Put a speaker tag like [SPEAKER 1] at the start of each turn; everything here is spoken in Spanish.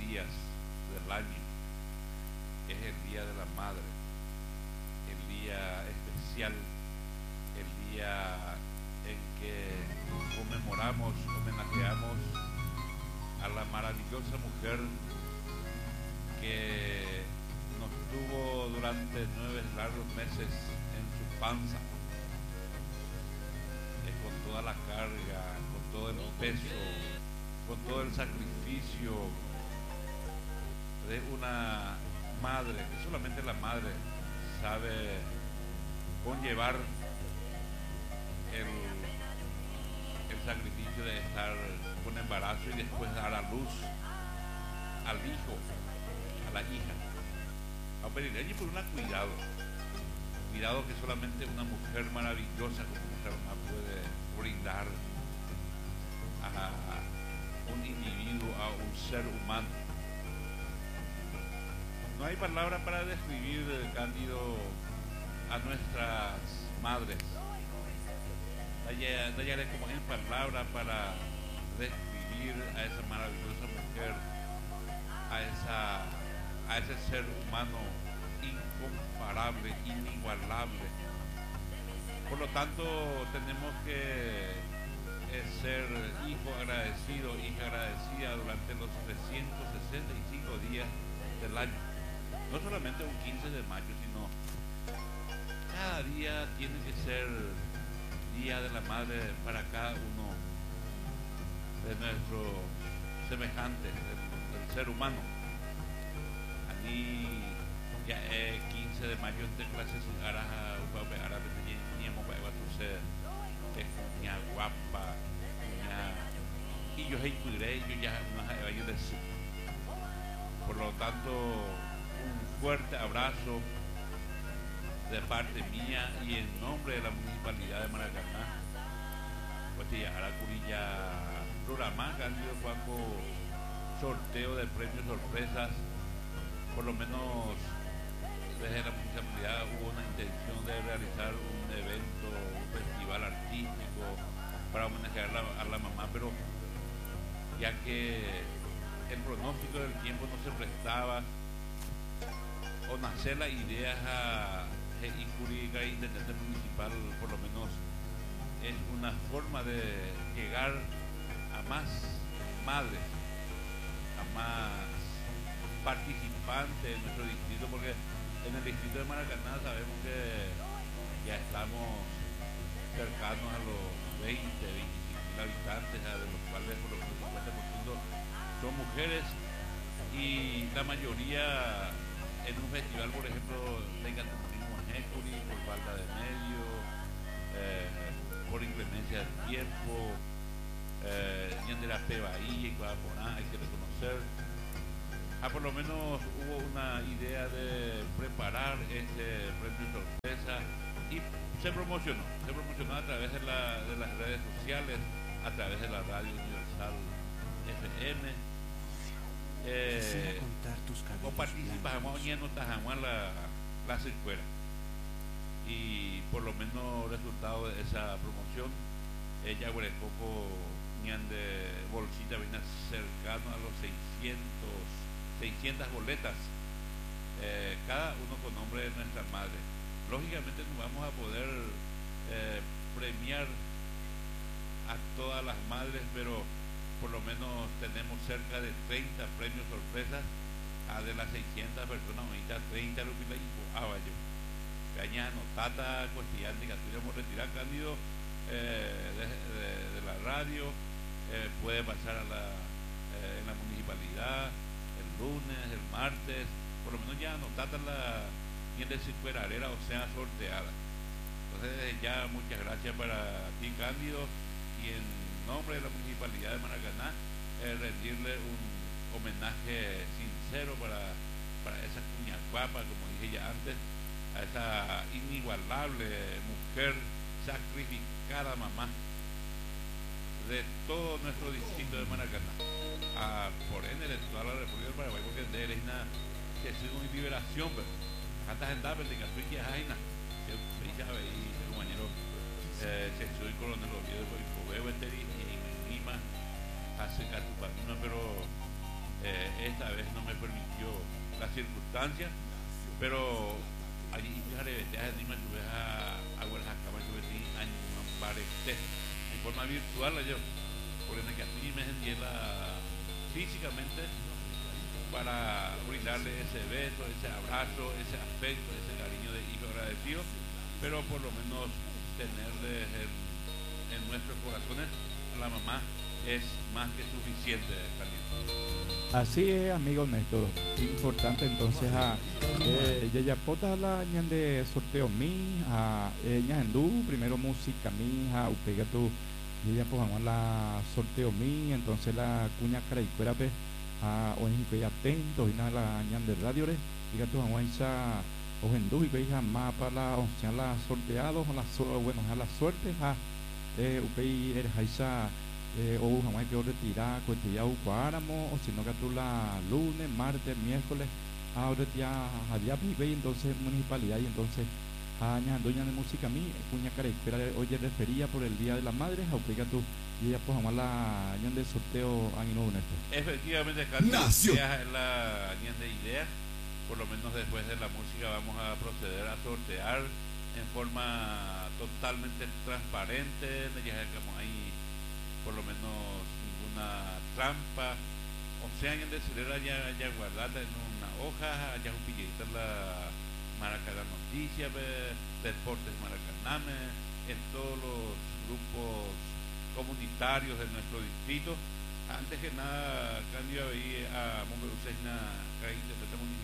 [SPEAKER 1] días del año es el Día de la Madre, el día especial, el día en que conmemoramos, homenajeamos a la maravillosa mujer que nos tuvo durante 9 largos meses en su panza, con toda la carga, con todo el peso, con todo el sacrificio de una madre, que solamente la madre sabe conllevar el sacrificio de estar con embarazo y después dar a luz al hijo, a la hija. A pedir por un cuidado que solamente una mujer maravillosa como nuestra mamá puede brindar a un individuo, a un ser humano. No hay palabra para describir, Cándido, a nuestras madres. No hallaré como en palabra para describir a esa maravillosa mujer, a ese ser humano incomparable, inigualable. Por lo tanto, tenemos que ser hijo agradecido, hija agradecida durante los 365 días del año. No solamente un 15 de mayo, sino cada día tiene que ser Día de la Madre para cada uno de nuestros semejantes, del ser humano. A mí ya es 15 de mayo en clases araja árabe teníamos para ser ña guapa y yo ya no hay decir. Por lo tanto, un fuerte abrazo de parte mía y en nombre de la Municipalidad de Maracaná. Pues ya la curilla programa Cándido Juanco, sorteo de premios sorpresas. Por lo menos desde la municipalidad hubo una intención de realizar un evento, un festival artístico para homenajear a la mamá, pero ya que el pronóstico del tiempo no se prestaba o nacer la idea a Icuriga intendente municipal, por lo menos es una forma de llegar a más madres, a más participantes en nuestro distrito, porque en el distrito de Maracaná sabemos que ya estamos cercanos a los 20, 25 habitantes, de los cuales por lo menos 50% son mujeres y la mayoría en un festival, por ejemplo, de Cantonismo en Écuri, por falta de medios, por inclemencia del tiempo, y en de la Pebaí y Cuaponá, hay que reconocer. Por lo menos hubo una idea de preparar este premio sorpresa y se promocionó a través de las redes sociales, a través de la Radio Universal FM. O participamos en la circuera y por lo menos resultado de esa promoción ella poco de bolsita viene cercano a los 600 boletas, cada uno con nombre de nuestra madre. Lógicamente no vamos a poder premiar a todas las madres, pero por lo menos tenemos cerca de 30 premios sorpresas. De las 600 personas, ahorita 30 lo que le dijo yo caña notata cuestión de que tuviéramos retirar Cándido de la radio, puede pasar en la municipalidad el lunes, el martes, por lo menos ya notata la bien de circularera, o sea, sorteada. Entonces ya muchas gracias para ti, Cándido, y en nombre de la Municipalidad de Maracaná rendirle un homenaje sincero para esa cuña guapa, como dije ya antes, a esa inigualable mujer, sacrificada mamá de todo nuestro distrito de Maracaná, por ende de toda la República del Paraguay, porque de Reina que ha sido una liberación, pero antes en Dabel de Casuilla Jaina, que sabe, y el compañero se soy coronel Oviedo y Cobeo y Lima hace Catupamino, pero esta vez no me permitió las circunstancias, pero allí ya anima tuve a aguas acaba tuve ni año parece en forma virtual yo por el que así me la físicamente para brindarle ese beso, ese abrazo, ese afecto, ese cariño de hijo agradecido, pero por lo menos tenerle en nuestros corazones a la mamá es más que suficiente también.
[SPEAKER 2] Así es, amigo Néstor. Importante entonces a Yayapota la ñan de sorteo mi a ñandú, primero música mi a upega tu y ya pues vamos la sorteo mi, entonces la cuña cara y cuérape a hoy que atento y nada la ñan de radio re, diga tu vamos a ojendú y veis a mapa la once la sorteado a la bueno a la suerte a upei eres a o jamás que retirar cuestilla o cuáramo o si no que tú la lunes, martes, miércoles ahora ya allá vive entonces municipalidad y entonces aña doña de música a mí cuña carespera oye refería por el día de las madres aplica tú y ella pues jamás la añan de sorteo año nuevo esto
[SPEAKER 1] efectivamente Nació es la añan de ideas por lo menos después de la música vamos a proceder a sortear en forma totalmente transparente ya como ahí por lo menos ninguna trampa o sea en decirera ya guardada en una hoja ya un pilladita la Maracaná Noticias Deportes Maracaname en todos los grupos comunitarios de nuestro distrito antes que nada cambio ahí a Mongo Ucesna Caín de